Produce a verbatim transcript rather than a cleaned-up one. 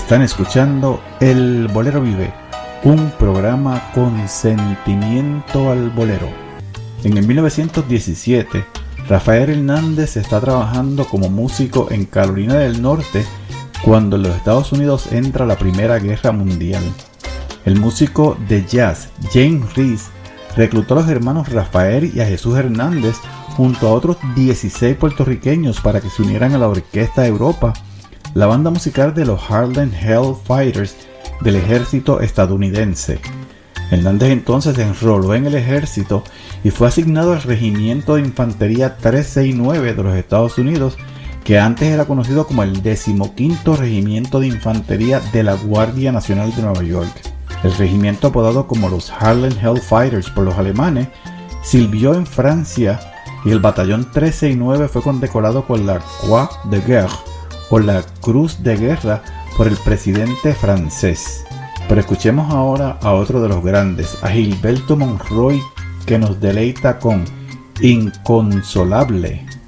Están escuchando El Bolero Vive, un programa con sentimiento al bolero. En el mil novecientos diecisiete, Rafael Hernández está trabajando como músico en Carolina del Norte cuando en los Estados Unidos entra la Primera Guerra Mundial. El músico de jazz James Reese reclutó a los hermanos Rafael y a Jesús Hernández junto a otros dieciséis puertorriqueños para que se unieran a la Orquesta Europa, la banda musical de los Harlem Hellfighters del ejército estadounidense. Hernández entonces se enroló en el ejército y fue asignado al Regimiento de Infantería trescientos sesenta y nueve de los Estados Unidos, que antes era conocido como el decimoquinto Regimiento de Infantería de la Guardia Nacional de Nueva York. El regimiento, apodado como los Harlem Hellfighters por los alemanes, sirvió en Francia y el batallón trescientos sesenta y nueve fue condecorado con la Croix de Guerre o la Cruz de Guerra por el presidente francés. Pero escuchemos ahora a otro de los grandes, a Gilberto Monroy, que nos deleita con Inconsolable.